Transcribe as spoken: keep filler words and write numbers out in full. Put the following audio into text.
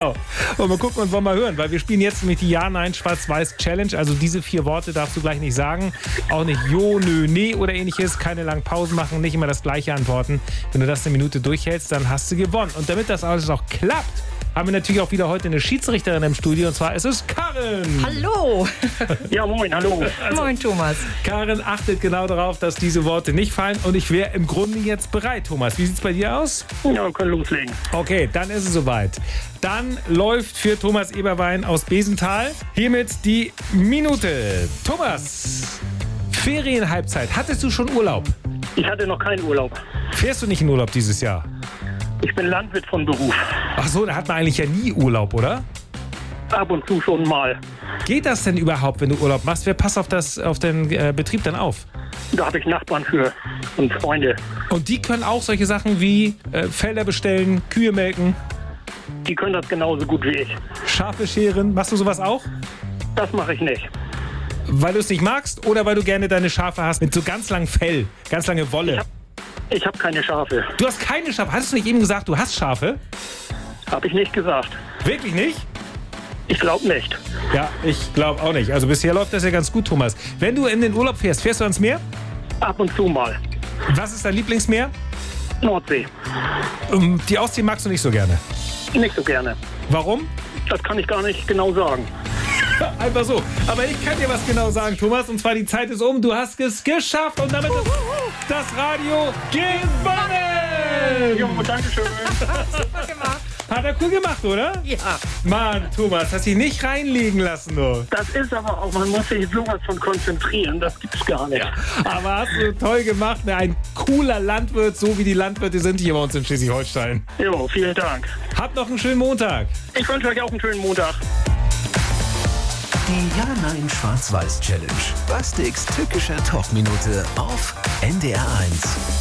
Genau. Und mal gucken und wollen mal hören, weil wir spielen jetzt nämlich die Ja-Nein-Schwarz-Weiß-Challenge. Also diese vier Worte darfst du gleich nicht sagen. Auch nicht Jo, Nö, Nee oder ähnliches. Keine langen Pausen machen, nicht immer das Gleiche antworten. Wenn du das eine Minute durchhältst, dann hast du gewonnen. Und damit das alles auch klappt, haben wir natürlich auch wieder heute eine Schiedsrichterin im Studio. Und zwar ist es Karin. Hallo. Ja, moin, hallo. Also, moin, Thomas. Karin achtet genau darauf, dass diese Worte nicht fallen. Und ich wäre im Grunde jetzt bereit, Thomas. Wie sieht es bei dir aus? Ja, wir können loslegen. Okay, dann ist es soweit. Dann läuft für Thomas Eberwein aus Besenthal hiermit die Minute. Thomas, Ferienhalbzeit. Hattest du schon Urlaub? Ich hatte noch keinen Urlaub. Fährst du nicht in Urlaub dieses Jahr? Ich bin Landwirt von Beruf. Ach so, da hat man eigentlich ja nie Urlaub, oder? Ab und zu schon mal. Geht das denn überhaupt, wenn du Urlaub machst? Wer passt auf, das, auf den äh, Betrieb dann auf? Da habe ich Nachbarn für und Freunde. Und die können auch solche Sachen wie äh, Felder bestellen, Kühe melken? Die können das genauso gut wie ich. Schafe scheren? Machst du sowas auch? Das mache ich nicht. Weil du es nicht magst oder weil du gerne deine Schafe hast mit so ganz langem Fell, ganz lange Wolle? Ich hab, ich hab keine Schafe. Du hast keine Schafe? Hattest du nicht eben gesagt, du hast Schafe? Habe ich nicht gesagt. Wirklich nicht? Ich glaube nicht. Ja, ich glaube auch nicht. Also bisher läuft das ja ganz gut, Thomas. Wenn du in den Urlaub fährst, fährst du ans Meer? Ab und zu mal. Was ist dein Lieblingsmeer? Nordsee. Um, die Ostsee magst du nicht so gerne. Nicht so gerne. Warum? Das kann ich gar nicht genau sagen. Einfach so. Aber ich kann dir was genau sagen, Thomas. Und zwar die Zeit ist um. Du hast es geschafft und damit ist das Radio gewonnen. Jo, danke schön. Super gemacht. Hat er cool gemacht, oder? Ja. Mann, Thomas, hast dich nicht reinlegen lassen, du. Das ist aber auch, man muss sich sowas von konzentrieren. Das gibt's gar nicht. Aber hast du toll gemacht. Ein cooler Landwirt, so wie die Landwirte sind hier bei uns in Schleswig-Holstein. Jo, vielen Dank. Habt noch einen schönen Montag. Ich wünsche euch auch einen schönen Montag. Die Ja-Nein-Schwarz-Weiß-Challenge. Bastiks tückischer Talkminute auf N D R eins.